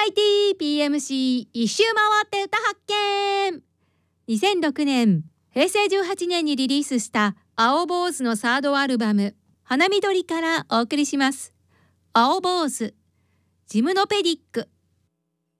イティ PMC 一周回って歌発見。2006年平成18年にリリースした青坊主のサードアルバム花緑からお送りします。青坊主ジムノペディック。